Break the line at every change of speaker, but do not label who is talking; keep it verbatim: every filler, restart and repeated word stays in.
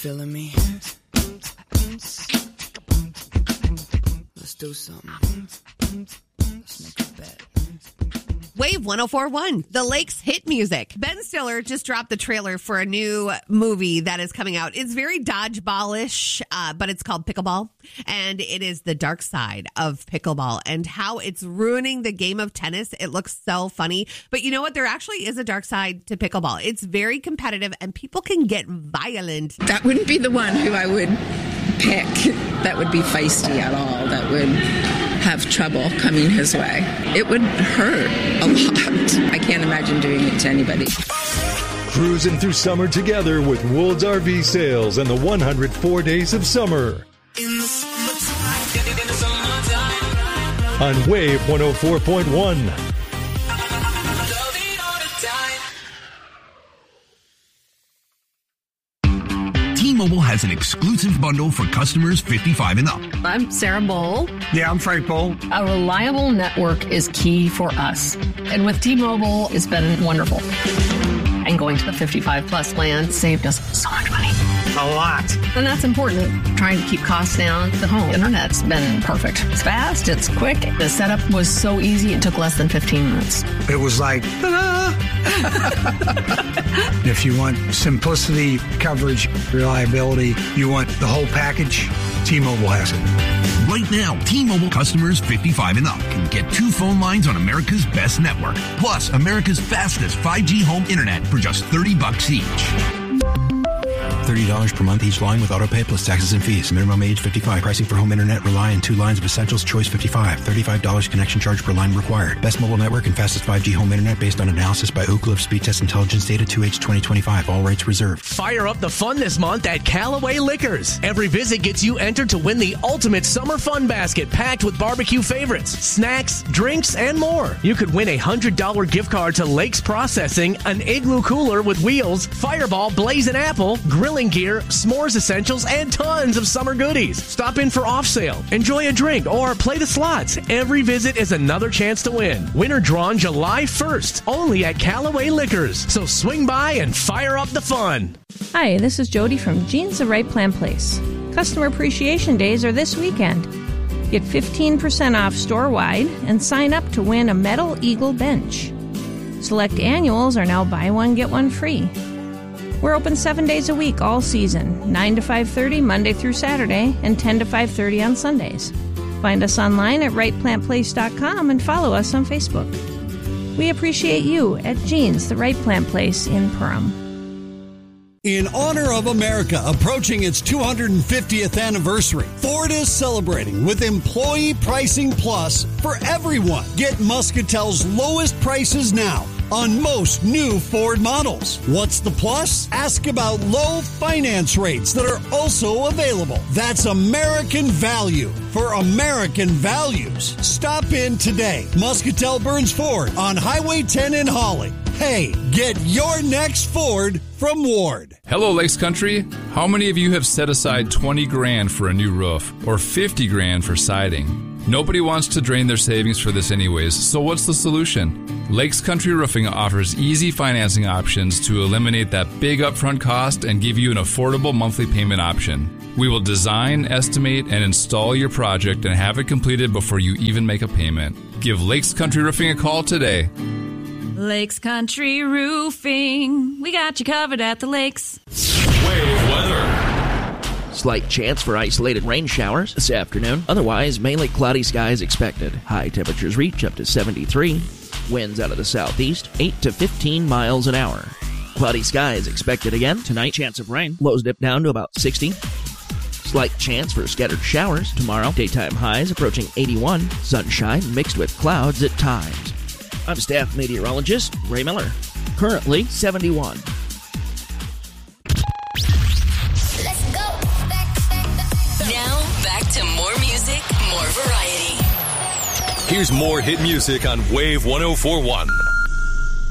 feeling me? Let's do something. Let's make a bet.
Wave one oh four point one, the Lakes hit music. Ben Stiller just dropped the trailer for a new movie that is coming out. It's very dodgeball-ish, uh, but it's called Pickleball. And it is the dark side of pickleball and how it's ruining the game of tennis. It looks so funny. But you know what? There actually is a dark side to pickleball. It's very competitive and people can get violent.
That wouldn't be the one who I would pick that would be feisty at all, that would have trouble coming his way. It would hurt a lot. I can't imagine doing it to anybody.
Cruising through summer together with Wool's R V Sales and the one hundred four Days of Summer.
In the summertime, in the summertime.
On Wave one oh four point one.
T-Mobile has an exclusive bundle for customers fifty-five and up.
I'm Sarah Bowl.
Yeah, I'm Frank Bowl.
A reliable network is key for us. And with T-Mobile, it's been wonderful. And going to the fifty-five plus plan saved us so much money.
A lot.
And that's important. Trying to keep costs down. The home internet's been perfect. It's fast. It's quick. The setup was so easy. It took less than fifteen minutes.
It was like, ta-da! If you want simplicity, coverage, reliability, you want the whole package, T-Mobile has it.
Right now, T-Mobile customers fifty-five and up can get two phone lines on America's best network, plus America's fastest five G home internet for just thirty bucks each.
thirty dollars per month each line with autopay plus taxes and fees. Minimum age fifty-five. Pricing for home internet rely on two lines of essentials. Choice fifty-five. thirty-five dollars connection charge per line required. Best mobile network and fastest five G home internet based on analysis by Ookla of Speed Test Intelligence data two H twenty twenty-five. All rates reserved.
Fire up the fun this month at Callaway Liquors. Every visit gets you entered to win the ultimate summer fun basket packed with barbecue favorites, snacks, drinks, and more. You could win a one hundred dollars gift card to Lakes Processing, an Igloo cooler with wheels, Fireball, Blazing Apple, grilling gear, s'mores essentials, and tons of summer goodies. Stop in for off sale, enjoy a drink, or play the slots. Every visit is another chance to win. Winner drawn July first, only at Callaway Liquors. So swing by and fire up the fun.
Hi, this is Jody from Jeans the Right Plan Place. Customer Appreciation Days are this weekend. Get fifteen percent off store-wide and sign up to win a Metal Eagle bench. Select annuals are now buy one, get one free. We're open seven days a week all season, nine to five thirty Monday through Saturday, and ten to five thirty on Sundays. Find us online at right plant place dot com and follow us on Facebook. We appreciate you at Jeans the Right Plant Place in Perham.
In honor of America approaching its two hundred fiftieth anniversary, Ford is celebrating with Employee Pricing Plus for everyone. Get Muscatel's lowest prices now on most new Ford models. What's the plus? Ask about low finance rates that are also available. That's American value for American values. Stop in today. Muscatel Burns Ford on Highway ten in Holly. Hey, get your next Ford from Ward.
Hello, Lakes Country. How many of you have set aside twenty grand for a new roof or fifty grand for siding? Nobody wants to drain their savings for this anyways, so what's the solution? Lakes Country Roofing offers easy financing options to eliminate that big upfront cost and give you an affordable monthly payment option. We will design, estimate, and install your project and have it completed before you even make a payment. Give Lakes Country Roofing a call today.
Lakes Country Roofing. We got you covered at the lakes.
Wave weather. Slight chance for isolated rain showers this afternoon. Otherwise, mainly cloudy skies expected. High temperatures reach up to seventy-three. Winds out of the southeast, eight to fifteen miles an hour. Cloudy skies expected again. Tonight, chance of rain. Lows dip down to about sixty. Slight chance for scattered showers tomorrow. Daytime highs approaching eighty-one. Sunshine mixed with clouds at times. I'm staff meteorologist Ray Miller. Currently seventy-one.
Let's go. Back, back, back. Now back to more music, more variety.
Here's more hit music on Wave one oh four point one.